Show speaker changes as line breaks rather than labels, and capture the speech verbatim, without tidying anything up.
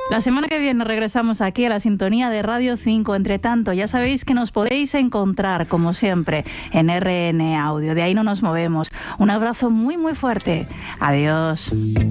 La semana que viene regresamos aquí a la sintonía de Radio cinco. Entre tanto, ya sabéis que nos podéis encontrar, como siempre, en R N Audio. De ahí no nos movemos. Un abrazo muy, muy fuerte. Adiós.